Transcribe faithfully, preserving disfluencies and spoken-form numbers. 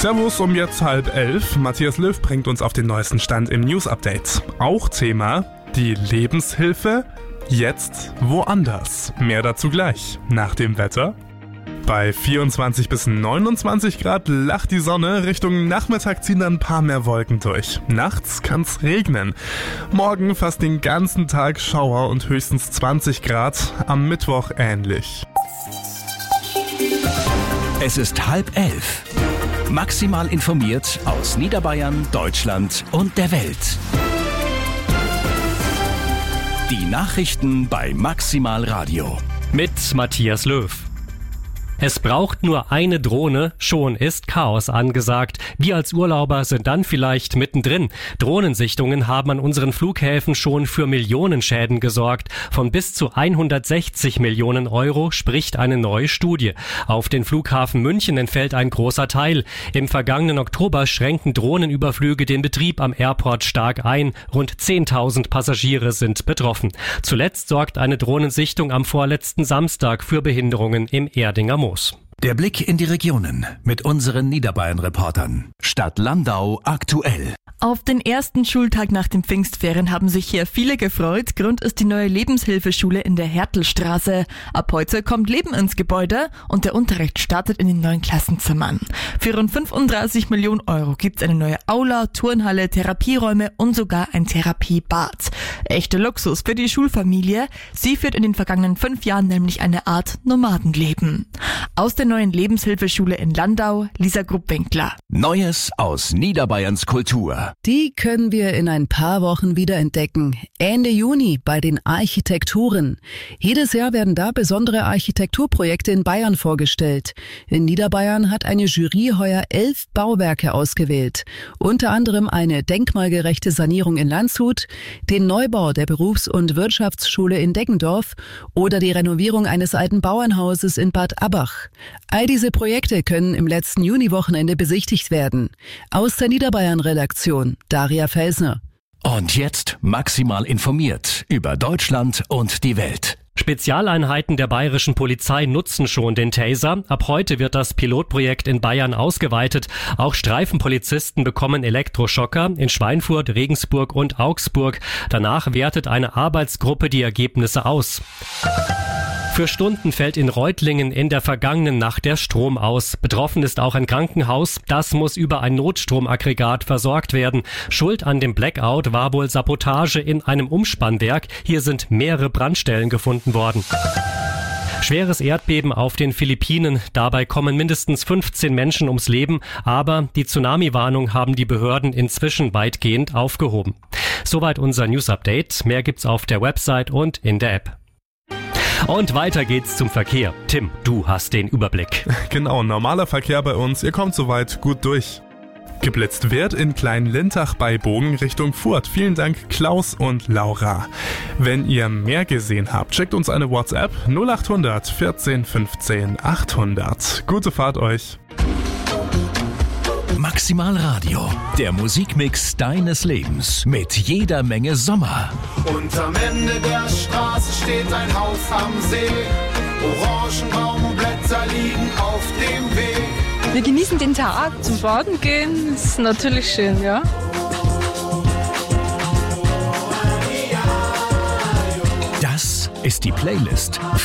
Servus, um jetzt halb elf. Matthias Löw bringt uns auf den neuesten Stand im News-Update. Auch Thema die Lebenshilfe, jetzt woanders. Mehr dazu gleich, nach dem Wetter. Bei vierundzwanzig bis neunundzwanzig Grad lacht die Sonne, Richtung Nachmittag ziehen dann ein paar mehr Wolken durch. Nachts kann's regnen. Morgen fast den ganzen Tag Schauer und höchstens zwanzig Grad, am Mittwoch ähnlich. Es ist halb elf. Maximal informiert aus Niederbayern, Deutschland und der Welt. Die Nachrichten bei Maximal Radio. Mit Matthias Löw. Es braucht nur eine Drohne, schon ist Chaos angesagt. Wir als Urlauber sind dann vielleicht mittendrin. Drohnensichtungen haben an unseren Flughäfen schon für Millionenschäden gesorgt. Von bis zu hundertsechzig Millionen Euro spricht eine neue Studie. Auf den Flughafen München entfällt ein großer Teil. Im vergangenen Oktober schränkten Drohnenüberflüge den Betrieb am Airport stark ein. Rund zehntausend Passagiere sind betroffen. Zuletzt sorgt eine Drohnensichtung am vorletzten Samstag für Behinderungen im Erdinger Moos. Der Blick in die Regionen mit unseren Niederbayern-Reportern. Stadt Landau aktuell. Auf den ersten Schultag nach den Pfingstferien haben sich hier viele gefreut. Grund ist die neue Lebenshilfeschule in der Hertelstraße. Ab heute kommt Leben ins Gebäude und der Unterricht startet in den neuen Klassenzimmern. Für rund fünfunddreißig Millionen Euro gibt's eine neue Aula, Turnhalle, Therapieräume und sogar ein Therapiebad. Echter Luxus für die Schulfamilie. Sie führt in den vergangenen fünf Jahren nämlich eine Art Nomadenleben. Aus der neuen Lebenshilfeschule in Landau, Lisa Gruppwinkler. Neues aus Niederbayerns Kultur. Die können wir in ein paar Wochen wieder entdecken. Ende Juni bei den Architekturen. Jedes Jahr werden da besondere Architekturprojekte in Bayern vorgestellt. In Niederbayern hat eine Jury heuer elf Bauwerke ausgewählt. Unter anderem eine denkmalgerechte Sanierung in Landshut, den Neubau der Berufs- und Wirtschaftsschule in Deggendorf oder die Renovierung eines alten Bauernhauses in Bad Abbach. All diese Projekte können im letzten Juniwochenende besichtigt werden. Aus der Niederbayern-Redaktion Daria Felsner. Und jetzt maximal informiert über Deutschland und die Welt. Spezialeinheiten der bayerischen Polizei nutzen schon den Taser. Ab heute wird das Pilotprojekt in Bayern ausgeweitet. Auch Streifenpolizisten bekommen Elektroschocker in Schweinfurt, Regensburg und Augsburg. Danach wertet eine Arbeitsgruppe die Ergebnisse aus. Für Stunden fällt in Reutlingen in der vergangenen Nacht der Strom aus. Betroffen ist auch ein Krankenhaus. Das muss über ein Notstromaggregat versorgt werden. Schuld an dem Blackout war wohl Sabotage in einem Umspannwerk. Hier sind mehrere Brandstellen gefunden worden. Schweres Erdbeben auf den Philippinen. Dabei kommen mindestens fünfzehn Menschen ums Leben. Aber die Tsunami-Warnung haben die Behörden inzwischen weitgehend aufgehoben. Soweit unser News-Update. Mehr gibt's auf der Website und in der App. Und weiter geht's zum Verkehr. Tim, du hast den Überblick. Genau, normaler Verkehr bei uns. Ihr kommt soweit gut durch. Geblitzt wird in Klein-Lintach bei Bogen Richtung Furt. Vielen Dank Klaus und Laura. Wenn ihr mehr gesehen habt, schickt uns eine WhatsApp null acht hundert vierzehn fünfzehn achthundert. Gute Fahrt euch. Maximal Radio, der Musikmix deines Lebens mit jeder Menge Sommer. Und am Ende der Straße steht ein Haus am See. Orangenbaumblätter liegen auf dem Weg. Wir genießen den Tag, zum Baden gehen, ist natürlich schön, ja. Das ist die Playlist